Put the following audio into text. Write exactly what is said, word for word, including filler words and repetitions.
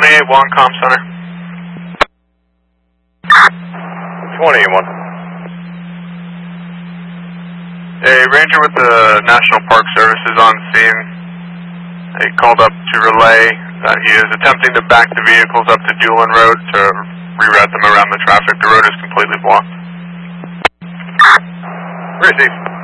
twenty-eight one, comm center. twenty-eight one. A ranger with the National Park Service is on scene. He called up to relay that he is attempting to back the vehicles up to Julian Road to reroute them around the traffic. The road is completely blocked. Receive.